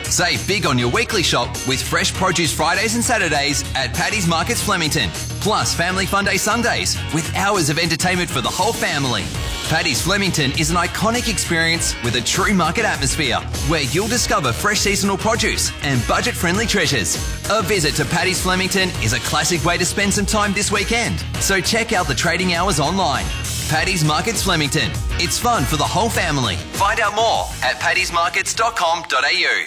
Save big on your weekly shop with fresh produce Fridays and Saturdays at Paddy's Markets Flemington. Plus Family Fun Day Sundays with hours of entertainment for the whole family. Paddy's Flemington is an iconic experience with a true market atmosphere where you'll discover fresh seasonal produce and budget-friendly treasures. A visit to Paddy's Flemington is a classic way to spend some time this weekend. So check out the trading hours online. Paddy's Markets Flemington. It's fun for the whole family. Find out more at paddysmarkets.com.au.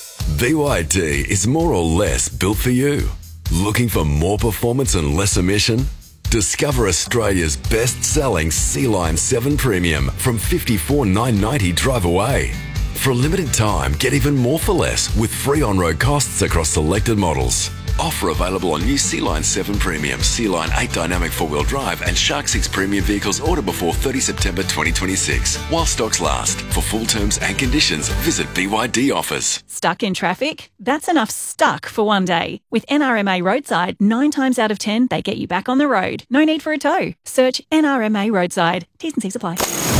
BYD is more or less built for you. Looking for more performance and less emission? Discover Australia's best-selling Sea-Line 7 Premium from $54,990 drive away. For a limited time, get even more for less with free on-road costs across selected models. Offer available on new Sea-Line 7 Premium, Sea-Line 8 Dynamic 4-wheel drive and Shark 6 Premium vehicles ordered before 30 September 2026. While stocks last. For full terms and conditions, visit BYD offers. Stuck in traffic? That's enough stuck for one day. With NRMA Roadside, 9 times out of 10, they get you back on the road. No need for a tow. Search NRMA Roadside. T's and C's apply.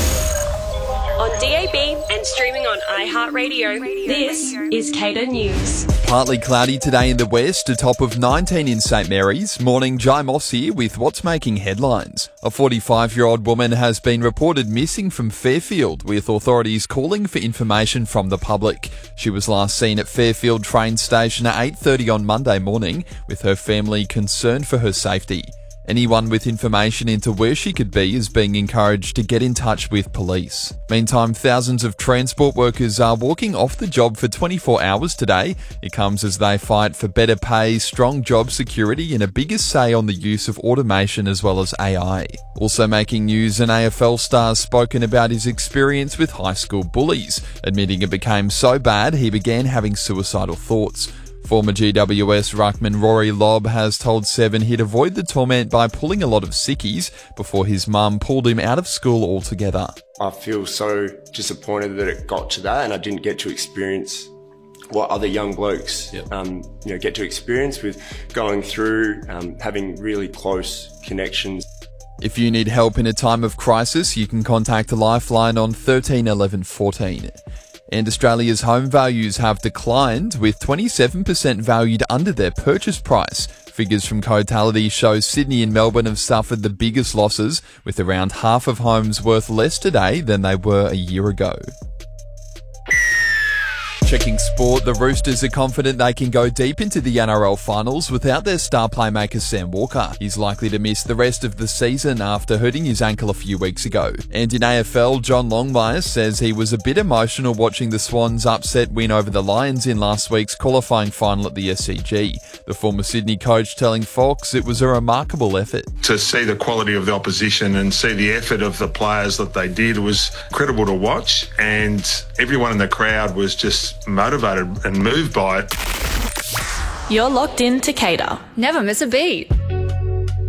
On DAB and streaming on iHeartRadio, this is Cater News. Partly cloudy today in the west, a top of 19 in St Mary's. Morning, Jai Moss here with what's making headlines. A 45-year-old woman has been reported missing from Fairfield, with authorities calling for information from the public. She was last seen at Fairfield train station at 8:30 on Monday morning, with her family concerned for her safety. Anyone with information into where she could be is being encouraged to get in touch with police. Meantime, thousands of transport workers are walking off the job for 24 hours today. It comes as they fight for better pay, strong job security and a bigger say on the use of automation as well as AI. Also making news, an AFL star spoken about his experience with high school bullies, admitting it became so bad he began having suicidal thoughts. Former GWS ruckman Rory Lobb has told Seven he'd avoid the torment by pulling a lot of sickies before his mum pulled him out of school altogether. I feel so disappointed that it got to that and I didn't get to experience what other young blokes get to experience with going through, having really close connections. If you need help in a time of crisis, you can contact Lifeline on 13 11 14. And Australia's home values have declined, with 27% valued under their purchase price. Figures from Cotality show Sydney and Melbourne have suffered the biggest losses, with around half of homes worth less today than they were a year ago. Checking sport, the Roosters are confident they can go deep into the NRL finals without their star playmaker Sam Walker. He's likely to miss the rest of the season after hurting his ankle a few weeks ago. And in AFL, John Longmire says he was a bit emotional watching the Swans' upset win over the Lions in last week's qualifying final at the SCG. The former Sydney coach telling Fox it was a remarkable effort. To see the quality of the opposition and see the effort of the players that they did was incredible to watch, and everyone in the crowd was just motivated and moved by it. You're locked in to Cater. Never miss a beat.